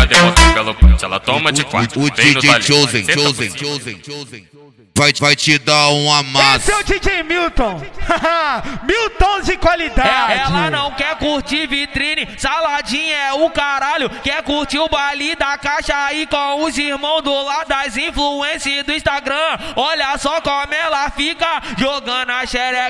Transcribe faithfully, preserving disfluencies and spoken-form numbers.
devolve pelo punch, ela toma de quatro. O D J Chosen, Chosen, Chosen, Chosen. Vai, vai te dar um amasso. Esse é o D J Milton. Milton de qualidade. É, ela não quer curtir vitrine, saladinha é o caralho. Quer curtir o baile da caixa aí com os irmãos do lado das influências do Instagram. Olha só como ela fica jogando a xereca.